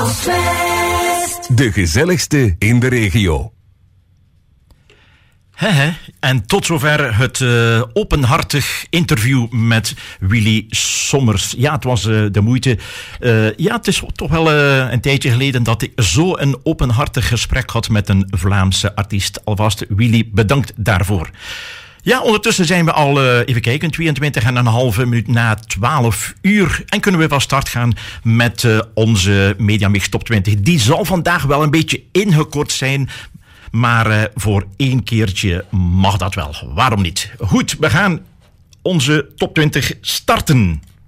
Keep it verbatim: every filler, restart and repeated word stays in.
West. De gezelligste in de regio. He, he. En tot zover het uh, openhartig interview met Willy Sommers. Ja, het was uh, de moeite. Uh, ja, het is toch wel uh, een tijdje geleden dat ik zo een openhartig gesprek had met een Vlaamse artiest. Alvast, Willy, bedankt daarvoor. Ja, ondertussen zijn we al, uh, even kijken, tweeëntwintig en een halve minuut na twaalf uur. En kunnen we van start gaan met uh, onze Mediamix Top twintig. Die zal vandaag wel een beetje ingekort zijn. Maar uh, voor één keertje mag dat wel. Waarom niet? Goed, we gaan onze top twintig starten.